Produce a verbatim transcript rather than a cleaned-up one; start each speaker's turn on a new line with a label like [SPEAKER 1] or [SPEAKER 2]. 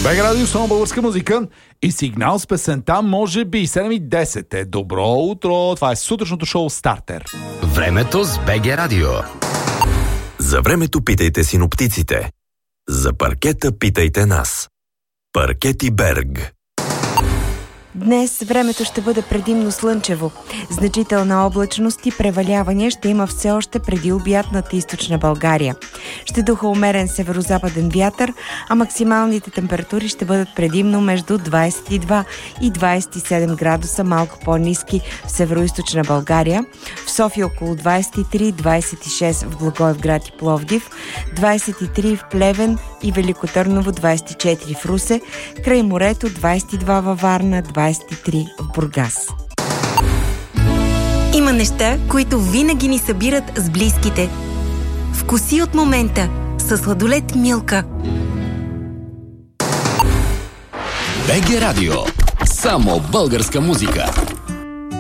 [SPEAKER 1] БГ Радио, само българска музика и сигнал с песента може би седем и десет е. Добро утро! Това е сутрешното шоу Стартер.
[SPEAKER 2] Времето с БГ Радио.
[SPEAKER 3] За времето питайте синоптиците. За паркета питайте нас. Паркети Берг.
[SPEAKER 4] Днес времето ще бъде предимно слънчево. Значителна облачност и превалявания ще има все още преди обяд над източна България. Ще духа умерен северо-западен вятър, а максималните температури ще бъдат предимно между двадесет и два и двадесет и седем градуса, малко по-ниски в северо-източна България. В София около двадесет и три - двадесет и шест в Благоевград и Пловдив, двадесет и три в Плевен и Велико Търново, двадесет и четири в Русе, край морето двадесет и два във Варна, двадесет и три в Бургас.
[SPEAKER 5] Има неща, които винаги ни събират с близките. Вкуси от момента със сладолед Милка.
[SPEAKER 2] БГ Радио. Само българска музика.